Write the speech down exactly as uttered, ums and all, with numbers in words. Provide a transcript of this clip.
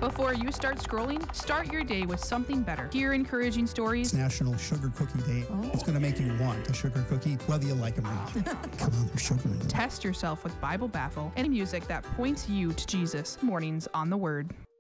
Before you start scrolling, start your day with something better. Hear encouraging stories. It's National Sugar Cookie Day. Oh. It's going to make you want a sugar cookie, whether you like them or not. Come on, they're sugary. Test yourself with Bible Baffle and music that points you to Jesus. Mornings on the Word.